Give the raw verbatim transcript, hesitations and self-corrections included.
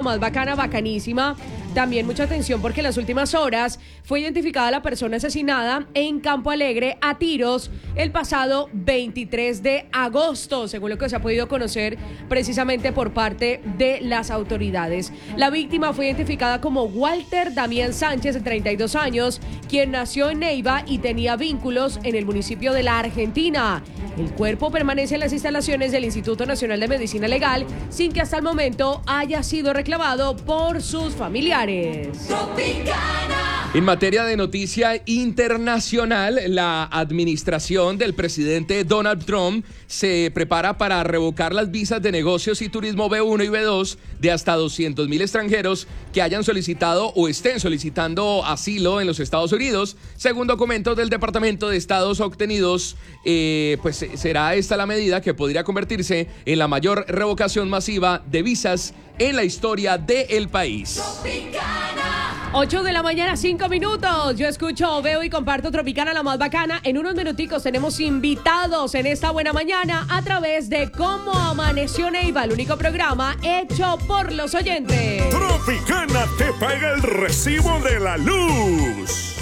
más bacana, bacanísima. También mucha atención porque en las últimas horas fue identificada la persona asesinada en Campo Alegre a tiros el pasado veintitrés de agosto, según lo que se ha podido conocer precisamente por parte de las autoridades. La víctima fue identificada como Walter Damián Sánchez, de treinta y dos años, quien nació en Neiva y tenía vínculos en el municipio de La Argentina. El cuerpo permanece en las instalaciones del Instituto Nacional de Medicina Legal sin que hasta el momento haya sido reclamado por sus familiares. Tropicana. En materia de noticia internacional, la administración del presidente Donald Trump se prepara para revocar las visas de negocios y turismo B uno y B dos de hasta doscientos mil extranjeros que hayan solicitado o estén solicitando asilo en los Estados Unidos. Según documentos del Departamento de Estados obtenidos, eh, pues será esta la medida que podría convertirse en la mayor revocación masiva de visas en la historia del país. ocho de la mañana, cinco minutos. Yo escucho, veo y comparto Tropicana, la más bacana. En unos minuticos tenemos invitados en esta buena mañana a través de Cómo Amaneció Neiva, el único programa hecho por los oyentes. Tropicana te paga el recibo de la luz.